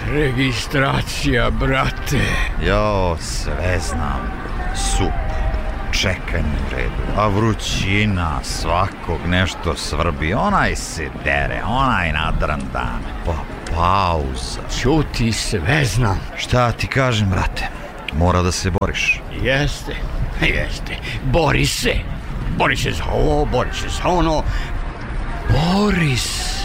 Registracija, brate. Jo, sve znam. Sup, čekanje u redu, a vrućina, svakog nešto svrbi, onaj se dere, onaj nadran dan, pa pauza. Ćuti, sve znam. Šta ti kažem, brate, mora da se boriš. Jeste, bori se za ovo, bori se za ono. Bori se.